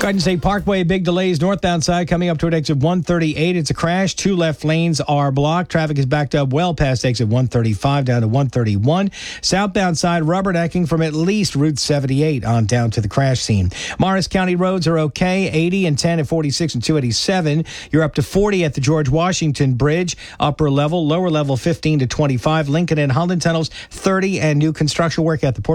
Garden State Parkway, big delays northbound side coming up toward exit 138. It's a crash. 2 left lanes are blocked. Traffic is backed up well past exit 135 down to 131. Southbound side rubbernecking from at least Route 78 on down to the crash scene. Morris County roads are okay. 80 and 10 at 46 and 287. You're up to 40 at the George Washington Bridge. Upper level, lower level 15 to 25. Lincoln and Holland tunnels 30 and new construction work at the Port